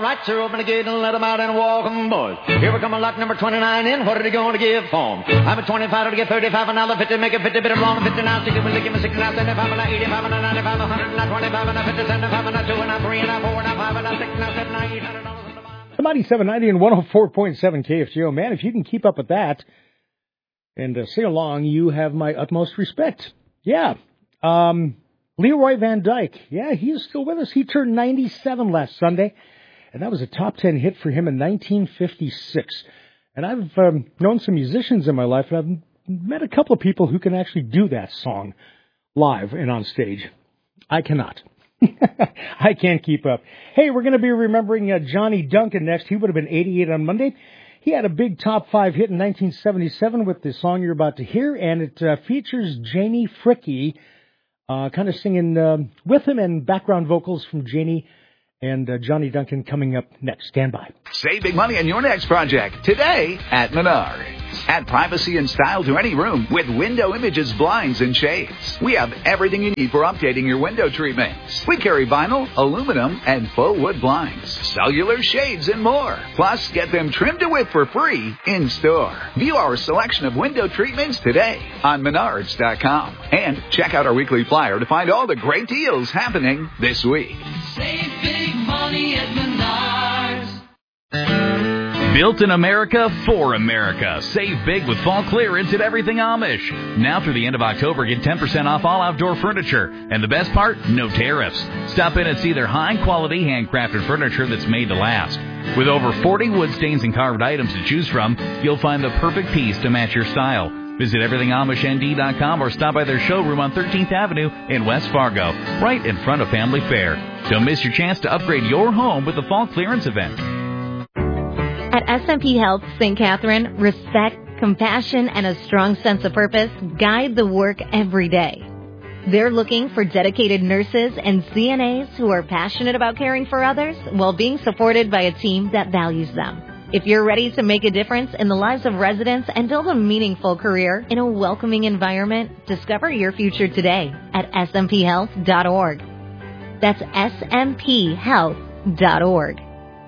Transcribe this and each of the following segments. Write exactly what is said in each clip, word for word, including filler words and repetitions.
Right, sir, open the gate and let them out and walk 'em, boys. Here we come on lot number twenty-nine in. What are they going to give for 'em? I'm at twenty-five to get thirty-five, and now fifty, make it fifty, bit of wrong, fifty-nine, sixty, we'll give me sixty-nine, seventy-five, and eighty-five, and ninety-five, one hundred, and twenty-five, and fifty, seventy-five, and two, and three, and four, and five, and six, and seven, and eight hundred dollars. ninety-seven ninety and one oh four point seven K F G O. Man, if you can keep up with that and uh, sing along, you have my utmost respect. Yeah. Um, Leroy Van Dyke. Yeah, he is still with us. He turned ninety-seven last Sunday. And that was a top ten hit for him in nineteen fifty-six. And I've um, known some musicians in my life, and I've met a couple of people who can actually do that song live and on stage. I cannot. I can't keep up. Hey, we're going to be remembering uh, Johnny Duncan next. He would have been eighty-eight on Monday. He had a big top five hit in nineteen seventy-seven with the song you're about to hear, and it uh, features Janie Fricke uh, kind of singing uh, with him, and background vocals from Janie and uh, Johnny Duncan coming up next. Stand by. Save big money on your next project today at Menards. Add privacy and style to any room with Window Images blinds and shades. We have everything you need for updating your window treatments. We carry vinyl, aluminum, and faux wood blinds, cellular shades, and more. Plus, get them trimmed to width for free in store. View our selection of window treatments today on Menards dot com. And check out our weekly flyer to find all the great deals happening this week. Save big money at Menards. Built in America for America. Save big with fall clearance at Everything Amish. Now through the end of October, get ten percent off all outdoor furniture. And the best part, no tariffs. Stop in and see their high-quality handcrafted furniture that's made to last. With over forty wood stains and carved items to choose from, you'll find the perfect piece to match your style. Visit everything amish n d dot com or stop by their showroom on thirteenth Avenue in West Fargo, right in front of Family Fair. Don't miss your chance to upgrade your home with the fall clearance event. At S M P Health Saint Catherine, respect, compassion, and a strong sense of purpose guide the work every day. They're looking for dedicated nurses and C N As who are passionate about caring for others while being supported by a team that values them. If you're ready to make a difference in the lives of residents and build a meaningful career in a welcoming environment, discover your future today at s m p health dot org. That's s m p health dot org.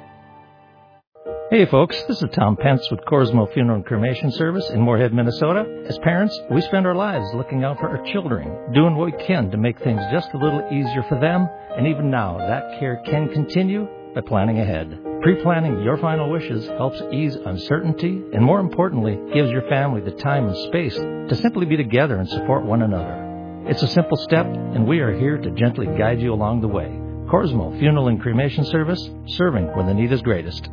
Hey folks, this is Tom Pence with Corsmo Funeral and Cremation Service in Moorhead, Minnesota. As parents, we spend our lives looking out for our children, doing what we can to make things just a little easier for them, and even now, that care can continue by planning ahead. Pre-planning your final wishes helps ease uncertainty and, more importantly, gives your family the time and space to simply be together and support one another. It's a simple step, and we are here to gently guide you along the way. Corsmo Funeral and Cremation Service, serving when the need is greatest.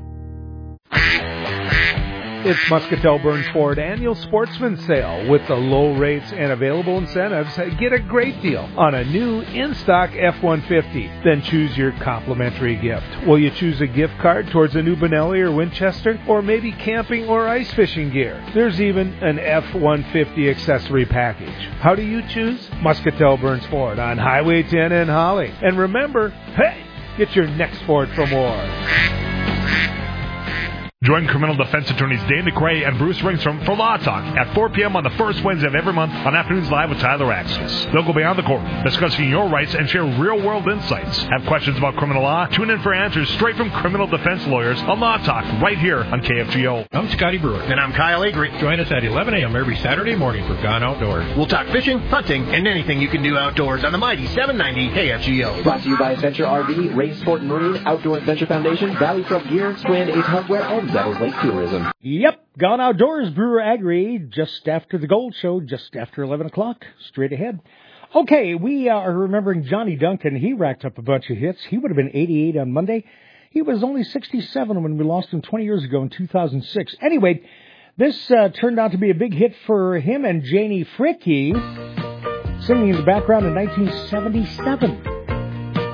It's Muscatel Burns Ford Annual Sportsman Sale. With the low rates and available incentives, get a great deal on a new in-stock F one fifty. Then choose your complimentary gift. Will you choose a gift card towards a new Benelli or Winchester, or maybe camping or ice fishing gear? There's even an F one fifty accessory package. How do you choose? Muscatel Burns Ford on Highway ten in Holly. And remember, hey, get your next Ford for more. Join criminal defense attorneys Dave McRae and Bruce Ringstrom for Law Talk at four p.m. on the first Wednesday of every month on Afternoons Live with Tyler Axis. They'll go beyond the courtroom, discussing your rights and share real-world insights. Have questions about criminal law? Tune in for answers straight from criminal defense lawyers on Law Talk right here on K F G O. I'm Scotty Brewer. And I'm Kyle Avery. Join us at eleven a.m. every Saturday morning for Gone Outdoors. We'll talk fishing, hunting, and anything you can do outdoors on the mighty seven ninety K F G O. Brought to you by Adventure R V, Ray Sport and Marine, Outdoor Adventure Foundation, Valley Truck Gear, Strand Ace Hardware, and Devils Lake Tourism. Yep, Gone Outdoors, Brewer Agri, just after the Gold Show, just after eleven o'clock, straight ahead. Okay, we uh, are remembering Johnny Duncan. He racked up a bunch of hits. He would have been eighty-eight on Monday. He was only sixty-seven when we lost him twenty years ago in two thousand six. Anyway, this uh, turned out to be a big hit for him and Janie Fricke, singing in the background in nineteen seventy-seven.